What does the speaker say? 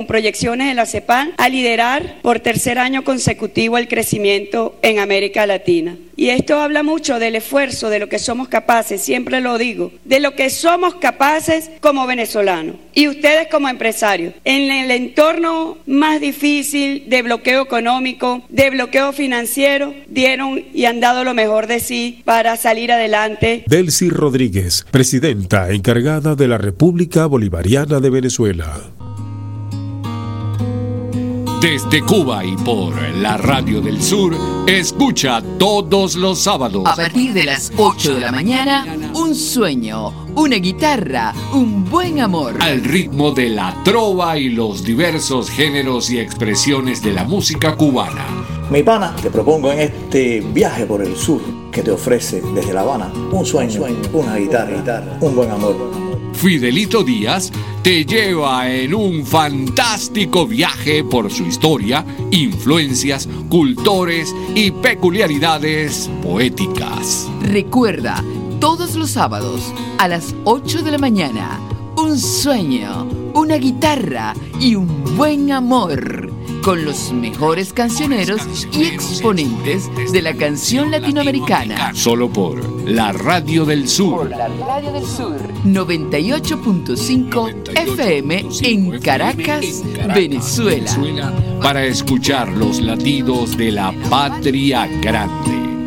proyecciones de la CEPAL a liderar por tercer año consecutivo el crecimiento en América Latina. Y esto habla mucho del esfuerzo, de lo que somos capaces, siempre lo digo, de lo que somos capaces como venezolanos y ustedes como empresarios. En el entorno más difícil de bloqueo económico, de bloqueo financiero, dieron y han dado lo mejor de sí para salir adelante. Delcy Rodríguez, presidenta encargada de la República Bolivariana de Venezuela. Desde Cuba y por la Radio del Sur, escucha todos los sábados a partir de las 8 de la mañana, un sueño, una guitarra, un buen amor. Al ritmo de la trova y los diversos géneros y expresiones de la música cubana. Mi pana, te propongo en este viaje por el sur que te ofrece desde La Habana un sueño, una guitarra, un buen amor. Fidelito Díaz te lleva en un fantástico viaje por su historia, influencias, cultores y peculiaridades poéticas. Recuerda, todos los sábados a las 8 de la mañana, un sueño, una guitarra y un buen amor, con los mejores cancioneros y exponentes de la canción latinoamericana. Solo por la Radio del Sur. Por la Radio del Sur. 98.5 FM en Caracas, Venezuela. Para escuchar los latidos de la patria grande.